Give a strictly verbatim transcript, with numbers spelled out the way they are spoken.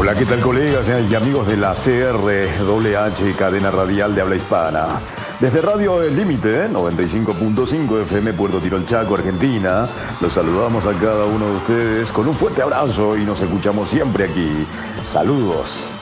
Hola, ¿qué tal, colegas y amigos de la C R W H, cadena radial de habla hispana? Desde Radio El Límite, noventa y cinco punto cinco F M, Puerto Tirol, Chaco, Argentina, los saludamos a cada uno de ustedes con un fuerte abrazo y nos escuchamos siempre aquí. Saludos.